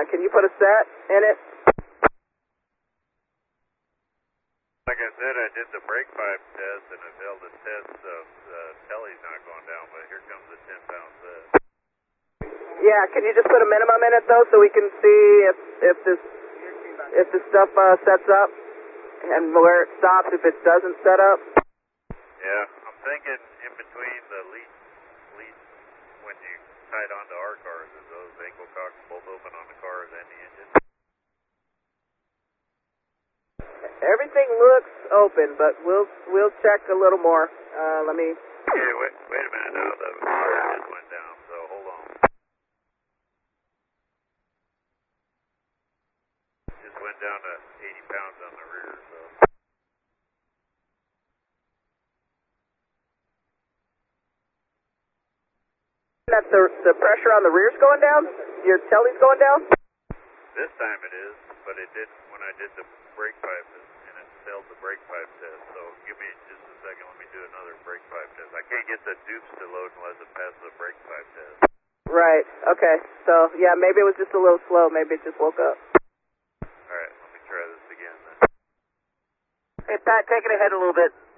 Can you put a set in it? Like I said, I did the brake pipe test and I failed the test, so the telly's not going down, but here comes the 10-pound set. Yeah, can you just put a minimum in it though, so we can see if this stuff sets up and where it stops if it doesn't set up? Yeah, I'm thinking in between the lead when you tie it onto our cars, is those ankle cocks both open on the cars and the engine? Everything looks open, but we'll check a little more. Let me. Hey, wait a minute now. The motor just went down, so hold on. Just went down to 80 pounds on the rear, so. That the pressure on the rear's going down? Your telly's going down? This time it is, but it didn't when I did the brake pipe, and it failed the brake pipe test. So give me just a second, let me do another brake pipe test. I can't get the dupes to load unless it passes the brake pipe test. Right, okay. So, yeah, maybe it was just a little slow. Maybe it just woke up. Alright, let me try this again then. Hey, Pat, take it ahead a little bit.